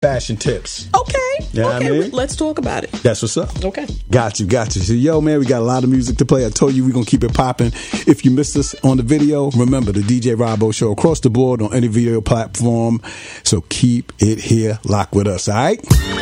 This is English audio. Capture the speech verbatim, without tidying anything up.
fashion tips. Okay. You know okay. what I mean? Let's talk about it. That's what's up. Okay. Got you, got you. So, yo, man, we got a lot of music to play. I told you we're going to keep it popping. If you missed us on the video, remember the D J Robo Show across the board on any video platform. So keep it here. Lock with us, all right?